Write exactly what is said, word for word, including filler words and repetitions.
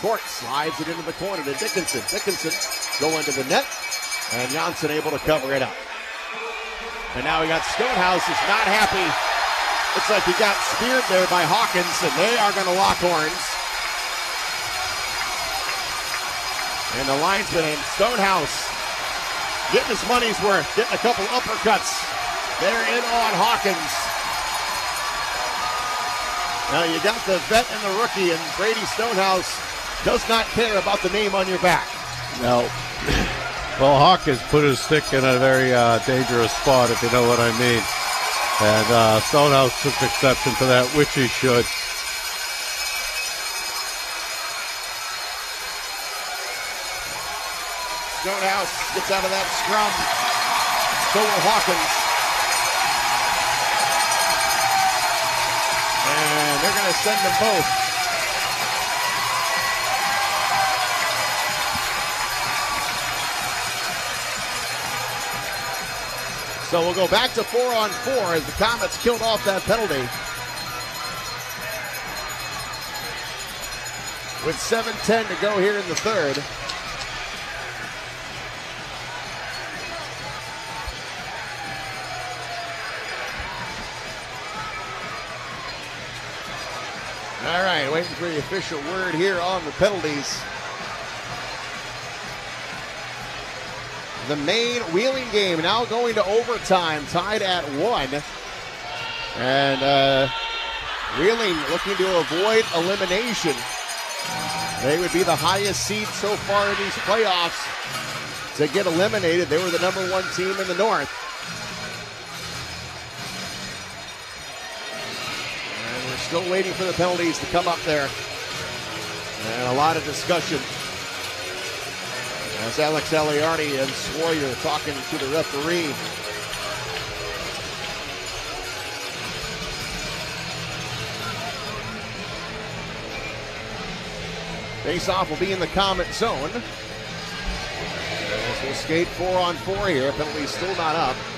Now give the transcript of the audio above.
court, slides it into the corner to Dickinson. Dickinson going to the net, and Johnson able to cover it up. And now we got Stonehouse is not happy. Looks like he got speared there by Hawkins, and they are going to lock horns. And the linesman and Stonehouse getting his money's worth, getting a couple uppercuts. They're in on Hawkins. Now you got the vet and the rookie, and Brady Stonehouse does not care about the name on your back. No. Well, Hawkins put his stick in a very uh, dangerous spot, if you know what I mean. And uh, Stonehouse took exception to that, which he should. Stonehouse gets out of that scrum. So will Hawkins. And they're going to send them both. So we'll go back to four on four as the Comets killed off that penalty. With seven ten to go here in the third. All right, waiting for the official word here on the penalties. The main Wheeling game now going to overtime, tied at one. And uh, Wheeling looking to avoid elimination. They would be the highest seed so far in these playoffs to get eliminated. They were the number one team in the North. And we're still waiting for the penalties to come up there. And a lot of discussion. As Alex Aliardi and Sawyer talking to the referee. Face-off will be in the Comet zone. As we'll skate four on four here. Penalty still not up.